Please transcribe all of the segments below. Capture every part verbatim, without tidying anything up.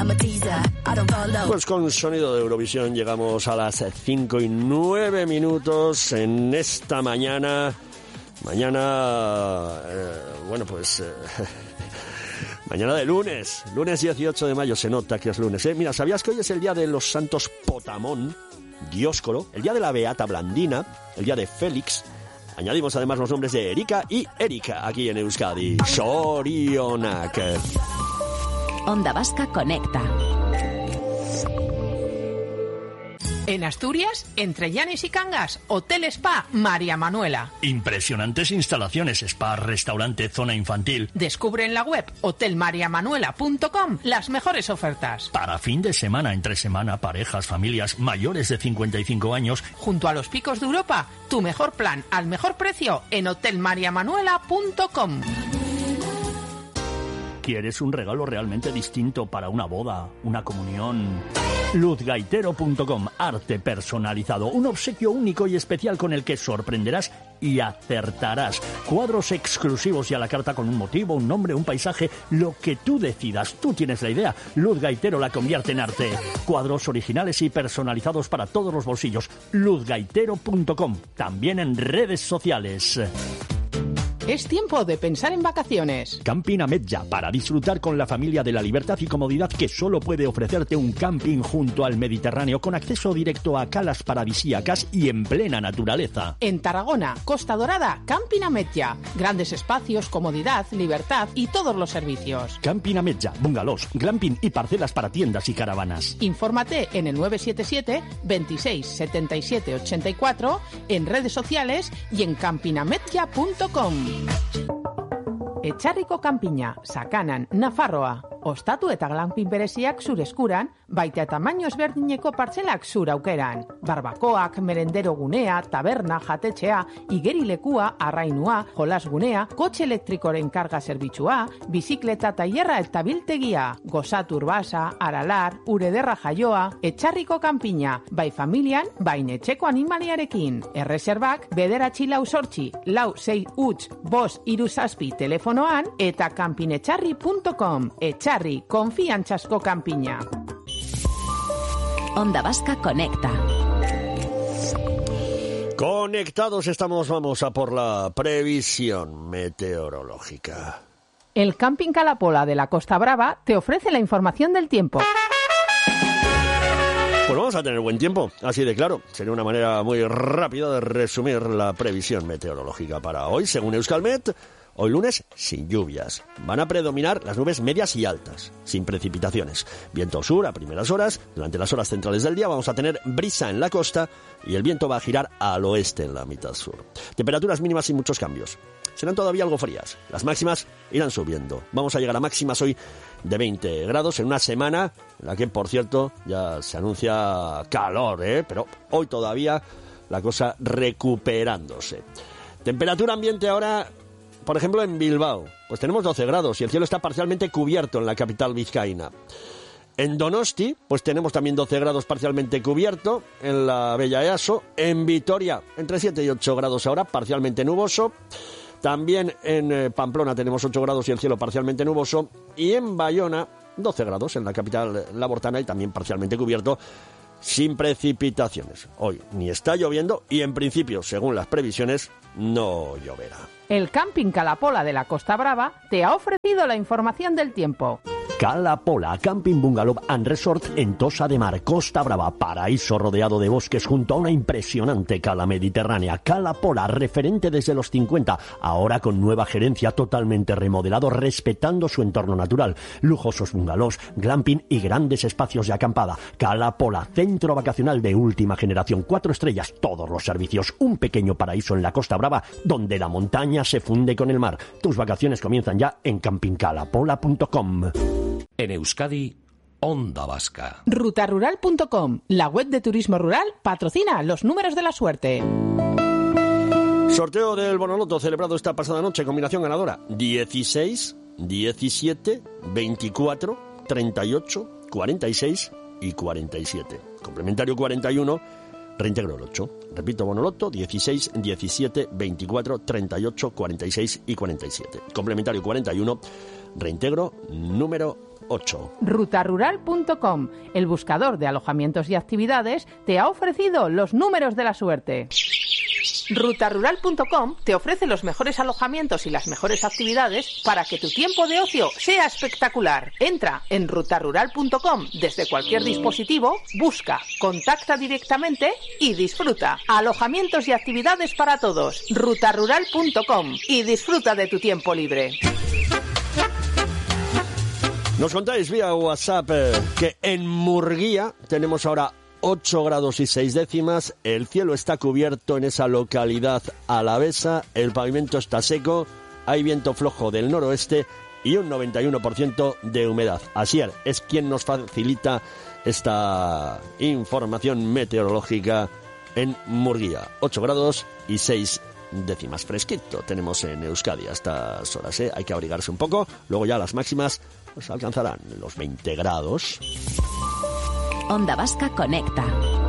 Pues con sonido de Eurovisión llegamos a las cinco y nueve minutos en esta mañana. Mañana, eh, bueno pues... Eh, mañana de lunes, lunes dieciocho de mayo, se nota que es lunes, ¿eh? Mira, ¿sabías que hoy es el día de los santos Potamón, Dioscoro, el día de la Beata Blandina, el día de Félix? Añadimos además los nombres de Erika y Erika aquí en Euskadi. Sorionak. Onda Vasca Conecta. En Asturias, entre Llanes y Cangas, Hotel Spa María Manuela. Impresionantes instalaciones, spa, restaurante, zona infantil. Descubre en la web hotel maria manuela punto com las mejores ofertas. Para fin de semana, entre semana, parejas, familias mayores de cincuenta y cinco años. Junto a los picos de Europa, tu mejor plan al mejor precio en hotel maria manuela punto com. ¿Quieres un regalo realmente distinto para una boda, una comunión? luz gaitero punto com, arte personalizado, un obsequio único y especial con el que sorprenderás y acertarás. Cuadros exclusivos y a la carta con un motivo, un nombre, un paisaje, lo que tú decidas. Tú tienes la idea. Luz Gaitero la convierte en arte. Cuadros originales y personalizados para todos los bolsillos. luz gaitero punto com, también en redes sociales. Es tiempo de pensar en vacaciones. Camping Ametlla, para disfrutar con la familia de la libertad y comodidad que solo puede ofrecerte un camping junto al Mediterráneo, con acceso directo a calas paradisíacas y en plena naturaleza. En Tarragona, Costa Dorada, Camping Ametlla. Grandes espacios, comodidad, libertad y todos los servicios. Camping Ametlla, bungalows, glamping y parcelas para tiendas y caravanas. Infórmate en el nueve siete siete, veintiséis, setenta y siete, ochenta y cuatro, en redes sociales y en camping ametlla punto com. Etxarriko kanpina, Sakanan, Nafarroa. Ostatu eta glampin bereziak zure eskuran, baita eta tamaino ezberdineko partzelak zure aukeran. Barbakoak, merendero gunea, taberna, jatetxea, igerilekua, arrainua, jolasgunea, kotxe elektrikoren karga zerbitzua, bizikleta tailerra eta biltegia, gozatu urbasa, aralar, urederra jaioa, Etxarriko kanpina, bai familian, bai etxeko animaliarekin. Erreserbak, bederatzi lau sortzi, lau sei huts, bost hiru zazpi telefonoan, eta kanpinetxarri punto com. Etxarri, konfiantzazko kanpina. Onda Vasca Conecta. Conectados estamos, vamos a por la previsión meteorológica. El Camping Calapola de la Costa Brava te ofrece la información del tiempo. Pues vamos a tener buen tiempo, así de claro. Sería una manera muy rápida de resumir la previsión meteorológica para hoy, según Euskalmet. Hoy lunes, sin lluvias. Van a predominar las nubes medias y altas, sin precipitaciones. Viento sur a primeras horas. Durante las horas centrales del día vamos a tener brisa en la costa y el viento va a girar al oeste en la mitad sur. Temperaturas mínimas sin muchos cambios. Serán todavía algo frías. Las máximas irán subiendo. Vamos a llegar a máximas hoy de veinte grados en una semana en la que, por cierto, ya se anuncia calor, ¿eh? Pero hoy todavía la cosa recuperándose. Temperatura ambiente ahora... Por ejemplo, en Bilbao, pues tenemos doce grados y el cielo está parcialmente cubierto en la capital vizcaína. En Donosti, pues tenemos también doce grados parcialmente cubierto en la Bella Easo. En Vitoria, entre siete y ocho grados ahora, parcialmente nuboso. También en eh, Pamplona tenemos ocho grados y el cielo parcialmente nuboso. Y en Bayona, doce grados en la capital labortana y también parcialmente cubierto, sin precipitaciones. Hoy ni está lloviendo y en principio, según las previsiones, no lloverá. El Camping Calapola de la Costa Brava te ha ofrecido la información del tiempo. Calapola, Camping Bungalow and Resort en Tosa de Mar, Costa Brava, paraíso rodeado de bosques junto a una impresionante cala mediterránea. Calapola, referente desde los cincuenta, ahora con nueva gerencia, totalmente remodelado, respetando su entorno natural. Lujosos bungalows, glamping y grandes espacios de acampada. Calapola, centro vacacional de última generación, cuatro estrellas, todos los servicios, un pequeño paraíso en la Costa Brava, donde la montaña se funde con el mar. Tus vacaciones comienzan ya en camping calapola punto com. En Euskadi, Onda Vasca. ruta rural punto com, la web de turismo rural, patrocina los números de la suerte. Sorteo del Bonoloto celebrado esta pasada noche, combinación ganadora dieciséis, diecisiete, veinticuatro, treinta y ocho, cuarenta y seis y cuarenta y siete. Complementario cuarenta y uno, reintegro el ocho. Repito, Bonoloto dieciséis, diecisiete, veinticuatro, treinta y ocho, cuarenta y seis y cuarenta y siete. Complementario cuarenta y uno, reintegro número ocho. ruta rural punto com, el buscador de alojamientos y actividades, te ha ofrecido los números de la suerte. ruta rural punto com te ofrece los mejores alojamientos y las mejores actividades para que tu tiempo de ocio sea espectacular. Entra en ruta rural punto com desde cualquier dispositivo, busca, contacta directamente y disfruta. Alojamientos y actividades para todos. ruta rural punto com y disfruta de tu tiempo libre. Nos contáis vía WhatsApp eh, que en Murguía tenemos ahora ocho grados y seis décimas, el cielo está cubierto en esa localidad alavesa, el pavimento está seco, hay viento flojo del noroeste y un noventa y uno por ciento de humedad. Asier es quien nos facilita esta información meteorológica en Murguía. ocho grados y seis décimas. Fresquito tenemos en Euskadi a estas horas, ¿eh? Hay que abrigarse un poco, luego ya las máximas pues alcanzarán los veinte grados. Onda Vasca Conecta.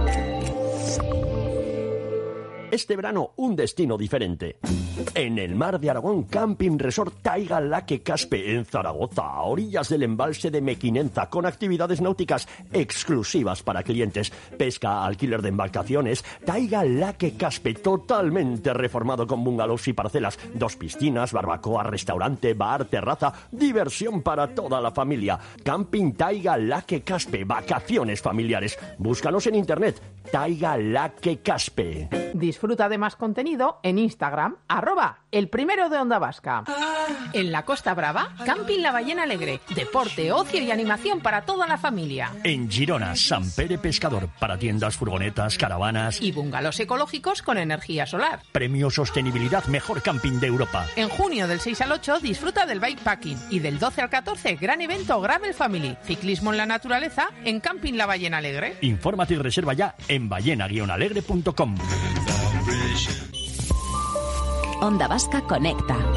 Este verano, un destino diferente. En el mar de Aragón, Camping Resort Taiga Laque Caspe, en Zaragoza, a orillas del embalse de Mequinenza, con actividades náuticas exclusivas para clientes, pesca, alquiler de embarcaciones. Taiga Laque Caspe, totalmente reformado con bungalows y parcelas, dos piscinas, barbacoa, restaurante, bar, terraza, diversión para toda la familia. Camping Taiga Laque Caspe, vacaciones familiares. Búscanos en internet, Taiga Laque Caspe. Disfruta de más contenido en Instagram, arroba el primero de Onda Vasca. En la Costa Brava, Camping La Ballena Alegre, deporte, ocio y animación para toda la familia. En Girona, Sant Pere Pescador, para tiendas, furgonetas, caravanas Y bungalows ecológicos con energía solar. Premio Sostenibilidad Mejor Camping de Europa. En junio del seis al ocho disfruta del bikepacking y del doce al catorce gran evento Gravel Family, ciclismo en la naturaleza en Camping La Ballena Alegre. Infórmate y reserva ya en ballena guion alegre punto com. Onda Vasca Conecta.